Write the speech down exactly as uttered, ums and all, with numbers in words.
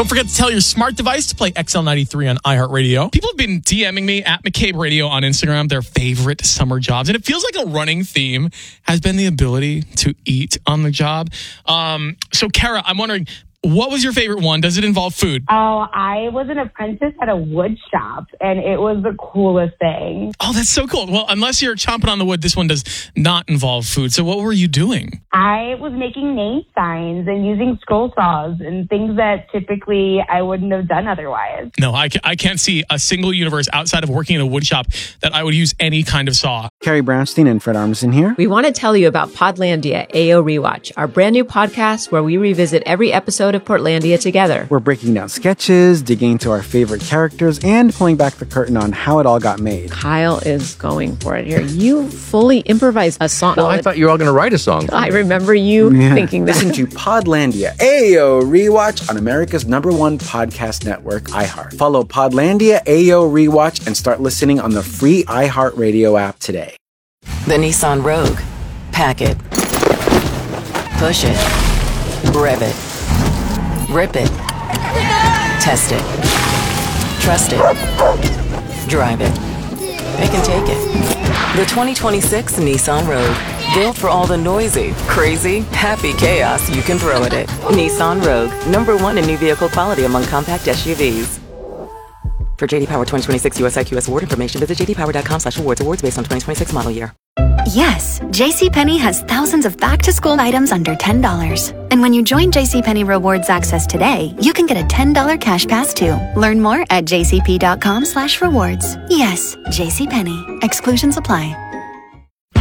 Don't forget to tell your smart device to play X L ninety-three on iHeartRadio. People have been DMing me at McCabe Radio on Instagram their favorite summer jobs. And it feels like a running theme has been the ability to eat on the job. Um, so, Kara, I'm wondering, what was your favorite one? Does it involve food? Oh, I was an apprentice at a wood shop, and it was the coolest thing. Oh, that's so cool. Well, unless you're chomping on the wood, this one does not involve food. So what were you doing? I was making name signs and using scroll saws and things that typically I wouldn't have done otherwise. No, I, I can't see a single universe outside of working in a wood shop that I would use any kind of saw. Carrie Brownstein and Fred Armisen here. We want to tell you about Podlandia A O Rewatch, our brand new podcast where we revisit every episode of Portlandia together. We're breaking down sketches, digging into our favorite characters, and pulling back the curtain on how it all got made. Kyle is going for it here. You fully improvised a song. Well, I thought you were all going to write a song. I remember you Yeah. thinking that. Listen to Podlandia A O Rewatch on America's number one podcast network, iHeart. Follow Podlandia A O Rewatch and start listening on the free iHeartRadio app today. The Nissan Rogue. Pack it. Push it. Rev it. Rip it. Test it. Trust it. Drive it. It can take it. The twenty twenty-six Nissan Rogue. Built for all the noisy, crazy, happy chaos you can throw at it. Nissan Rogue. Number one in new vehicle quality among compact S U Vs. For J D Power twenty twenty-six U S I Q S award information, visit j d power dot com slash awards. Awards based on twenty twenty-six model year. Yes, JCPenney has thousands of back-to-school items under ten dollars. And when you join JCPenney Rewards Access today, you can get a ten dollars cash pass too. Learn more at j c p dot com slash rewards. Yes, JCPenney. Exclusions apply.